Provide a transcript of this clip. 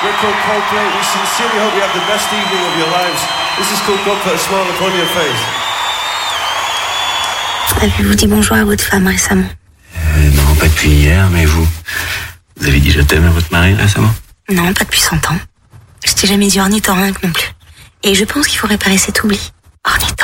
We're called Coldplay. We sincerely hope you have the best evening of your lives. This is called God Put a Smile Upon Your Face. Avez-vous dit bonjour à votre femme récemment? Non, pas depuis hier, mais vous avez dit je t'aime à votre mari récemment? Non, pas depuis 100 ans. Je t'ai jamais dit ornithorynque non plus. Et je pense qu'il faut réparer cet oubli. Ornithorynque.